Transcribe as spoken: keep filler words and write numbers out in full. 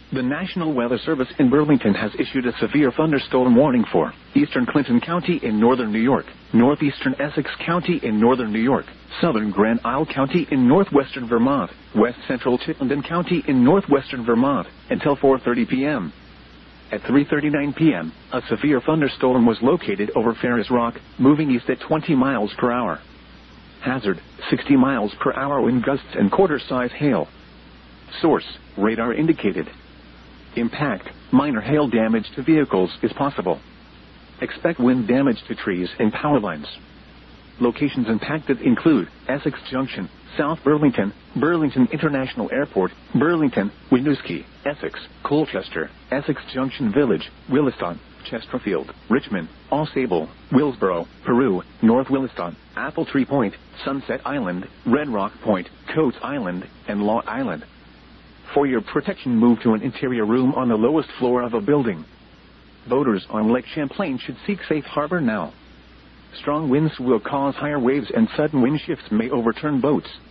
The National Weather Service in Burlington has issued a severe thunderstorm warning for eastern Clinton County in northern New York, northeastern Essex County in northern New York, southern Grand Isle County in northwestern Vermont, west central Chittenden County in northwestern Vermont, until four thirty p.m. At three thirty-nine p.m., a severe thunderstorm was located over Ferris Rock, moving east at twenty miles per hour. Hazard, sixty miles per hour wind gusts and quarter-size hail. Source, radar indicated. Impact, minor hail damage to vehicles is possible. Expect wind damage to trees and power lines. Locations impacted include Essex Junction, South Burlington, Burlington International Airport, Burlington, Winooski, Essex, Colchester, Essex Junction Village, Williston, Chesterfield, Richmond, Ausable, Willsboro, Peru, North Williston, Apple Tree Point, Sunset Island, Red Rock Point, Coates Island, and Long Island. For your protection, move to an interior room on the lowest floor of a building. Boaters on Lake Champlain should seek safe harbor now. Strong winds will cause higher waves and sudden wind shifts may overturn boats.